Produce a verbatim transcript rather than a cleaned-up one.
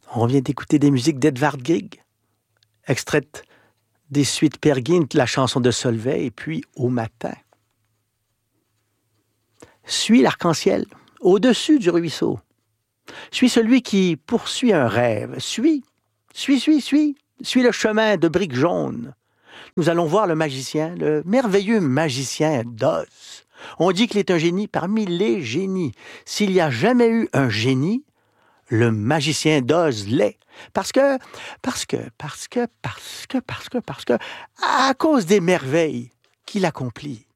On vient d'écouter des musiques d'Edvard Grieg, extraites des suites Peer Gynt, la chanson de Solvay, et puis Au matin. Suis l'arc-en-ciel, au-dessus du ruisseau. Suis celui qui poursuit un rêve. Suis, suis, suis, suis, suis le chemin de briques jaunes. Nous allons voir le magicien, le merveilleux magicien d'Oz. On dit qu'il est un génie parmi les génies. S'il n'y a jamais eu un génie, le magicien d'Oz l'est. Parce que, parce que, parce que, parce que, parce que, parce que, à cause des merveilles qu'il accomplit.